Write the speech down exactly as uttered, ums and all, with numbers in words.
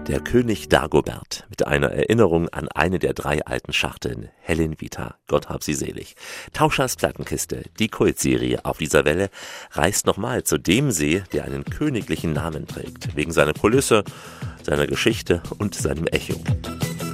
Der König Dagobert mit einer Erinnerung an eine der drei alten Schachteln, Helen Vita, Gott hab sie selig. Tauschers Plattenkiste, die Kultserie auf dieser Welle, reist nochmal zu dem See, der einen königlichen Namen trägt, wegen seiner Kulisse, seiner Geschichte und seinem Echo.